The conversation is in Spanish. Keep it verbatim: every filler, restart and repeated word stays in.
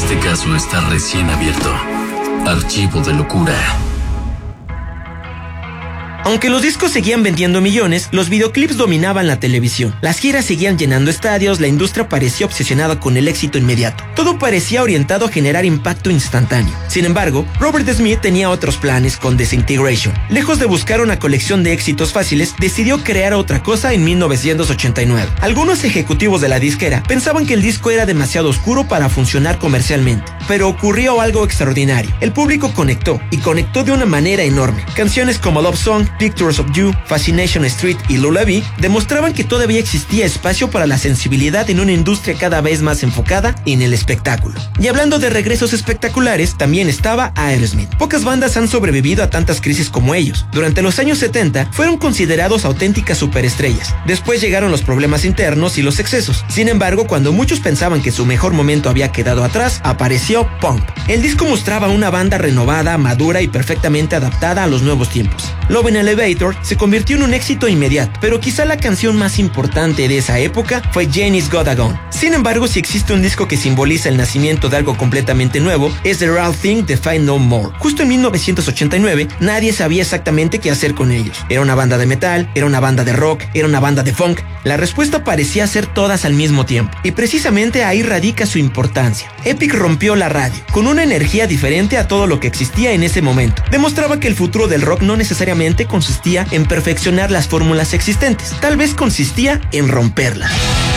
Este caso está recién abierto. Archivo de locura. Aunque los discos seguían vendiendo millones, los videoclips dominaban la televisión. Las giras seguían llenando estadios, la industria parecía obsesionada con el éxito inmediato. Todo parecía orientado a generar impacto instantáneo. Sin embargo, Robert Smith tenía otros planes con Disintegration. Lejos de buscar una colección de éxitos fáciles, decidió crear otra cosa en mil novecientos ochenta y nueve. Algunos ejecutivos de la disquera pensaban que el disco era demasiado oscuro para funcionar comercialmente. Pero ocurrió algo extraordinario. El público conectó, y conectó de una manera enorme. Canciones como Love Song, Pictures of You, Fascination Street y Lullaby demostraban que todavía existía espacio para la sensibilidad en una industria cada vez más enfocada en el espectáculo. Y hablando de regresos espectaculares, también estaba Aerosmith. Pocas bandas han sobrevivido a tantas crisis como ellos. Durante los años setenta fueron considerados auténticas superestrellas. Después llegaron los problemas internos y los excesos. Sin embargo, cuando muchos pensaban que su mejor momento había quedado atrás, apareció Pump. El disco mostraba una banda renovada, madura y perfectamente adaptada a los nuevos tiempos. Love in Elevator se convirtió en un éxito inmediato, pero quizá la canción más importante de esa época fue Janie's Got a Gun. Sin embargo, si existe un disco que simboliza el nacimiento de algo completamente nuevo, es The Real Thing de Fight No More. Justo en mil novecientos ochenta y nueve, nadie sabía exactamente qué hacer con ellos. Era una banda de metal, era una banda de rock, era una banda de funk. La respuesta parecía ser todas al mismo tiempo, y precisamente ahí radica su importancia. Epic rompió la radio, con una energía diferente a todo lo que existía en ese momento. Demostraba que el futuro del rock no necesariamente consistía en perfeccionar las fórmulas existentes, tal vez consistía en romperlas.